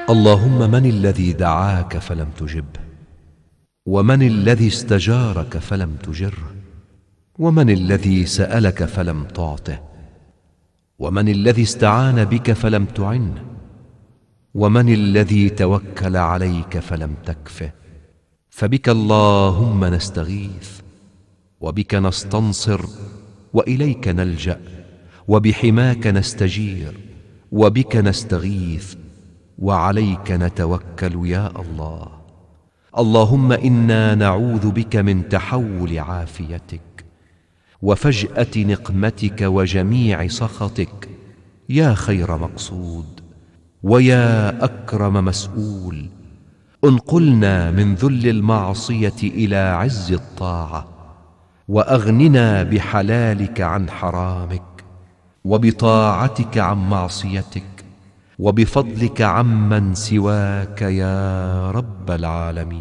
اللهم من الذي دعاك فلم تجبه، ومن الذي استجارك فلم تجره، ومن الذي سألك فلم تعطه، ومن الذي استعان بك فلم تعنه، ومن الذي توكل عليك فلم تكفه. فبك اللهم نستغيث، وبك نستنصر، وإليك نلجأ، وبحماك نستجير، وبك نستغيث، وعليك نتوكل يا الله. اللهم إنا نعوذ بك من تحول عافيتك وفجأة نقمتك وجميع سخطك يا خير مقصود ويا أكرم مسؤول. انقلنا من ذل المعصية إلى عز الطاعة، وأغننا بحلالك عن حرامك، وبطاعتك عن معصيتك، وبفضلك عمن سواك يا رب العالمين.